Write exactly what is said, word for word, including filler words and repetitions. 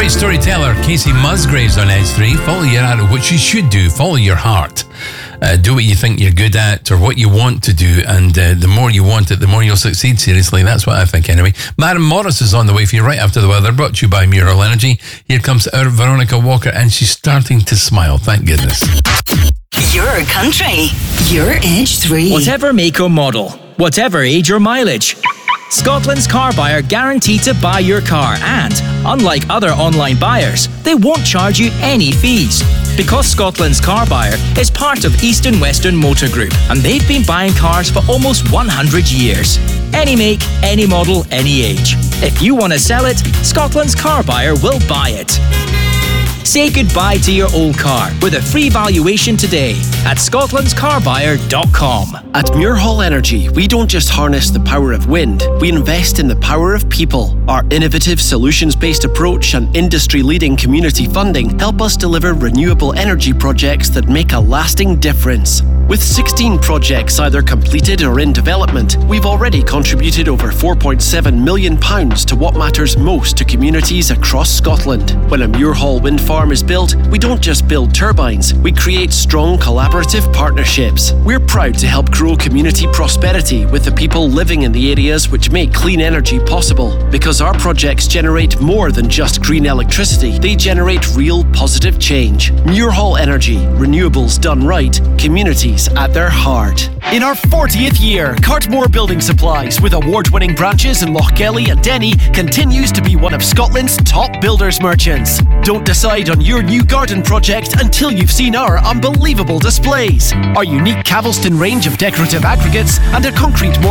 Great storyteller Casey Musgraves on Edge three. Follow your arrow, which you should do. Follow your heart. Uh, do what you think you're good at or what you want to do, and uh, the more you want it, the more you'll succeed. Seriously, that's what I think anyway. Madam Morris is on the way for you right after the weather, brought to you by Mural Energy. Here comes our Veronica Walker, and she's starting to smile, thank goodness. Your country, your Edge three. Whatever make or model, whatever age or mileage, Scotland's car buyer guaranteed to buy your car, and unlike other online buyers, they won't charge you any fees. Because Scotland's car buyer is part of East and Western Motor Group, and they've been buying cars for almost one hundred years. Any make, any model, any age. If you want to sell it, Scotland's car buyer will buy it. Say goodbye to your old car with a free valuation today at scotlands car buyer dot com. At Muirhall Energy, we don't just harness the power of wind, we invest in the power of people. Our innovative solutions-based approach and industry-leading community funding help us deliver renewable energy projects that make a lasting difference. With sixteen projects either completed or in development, we've already contributed over four point seven million pounds to what matters most to communities across Scotland. When a Muirhall wind farm is built, we don't just build turbines, we create strong collaborative partnerships. We're proud to help grow community prosperity with the people living in the areas which make clean energy possible. Because our projects generate more than just green electricity, they generate real positive change. Muirhall Energy, renewables done right, communities at their heart. In our fortieth year, Cartmore Building Supplies, with award-winning branches in Lochgelly and Denny, continues to be one of Scotland's top builders merchants. Don't decide on your new garden project until you've seen our unbelievable displays. Our unique Cavelston range of decorative aggregates and a concrete mortar